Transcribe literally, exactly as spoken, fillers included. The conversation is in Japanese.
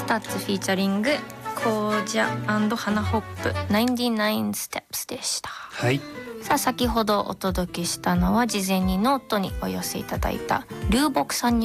タッツフィーチャリングコージャ花ホップナインティナインステップスでした。 はい。 さあ先ほどお届けしたのは事前にノートにお寄せいただいたルーボクさんに